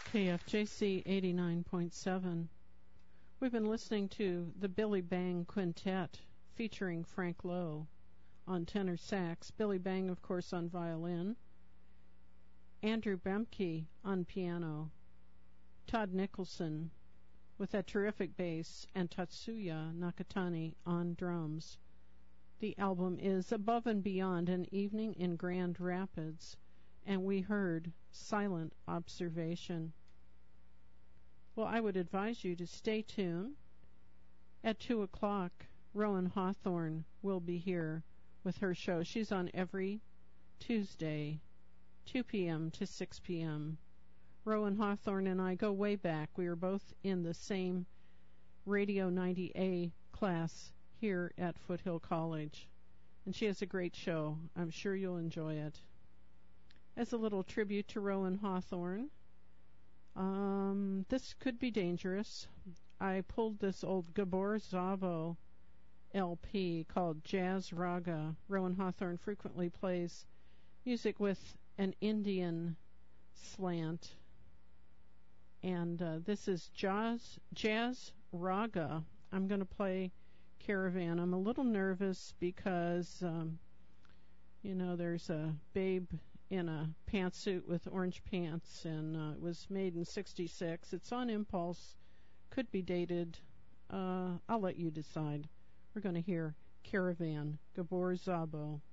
KFJC 89.7. We've been listening to the Billy Bang Quintet featuring Frank Lowe on tenor sax, Billy Bang, of course, on violin, Andrew Bemke on piano, Todd Nicholson with that terrific bass, and Tatsuya Nakatani on drums. The album is Above and Beyond an Evening in Grand Rapids, and we heard Silent Observation. Well, I would advise you to stay tuned. At 2 o'clock, Rowan Hawthorne will be here with her show. She's on every Tuesday, 2 p.m. to 6 p.m. Rowan Hawthorne and I go way back. We were both in the same Radio 90A class here at Foothill College. And she has a great show. I'm sure you'll enjoy it. As a little tribute to Rowan Hawthorne, this could be dangerous. I pulled this old Gabor Szabo LP called Jazz Raga. Rowan Hawthorne frequently plays music with an Indian slant. And this is Jazz Raga. I'm going to play Caravan. I'm a little nervous because, there's a babe in a pantsuit with orange pants, and it was made in 66. It's on Impulse. Could be dated. I'll let you decide. We're going to hear Caravan, Gabor Szabo.